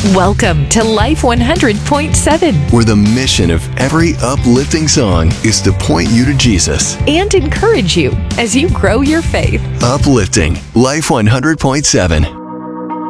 Welcome to Life 100.7 where the mission of every uplifting song is to point you to Jesus. and encourage you as you grow your faith. Uplifting Life 100.7.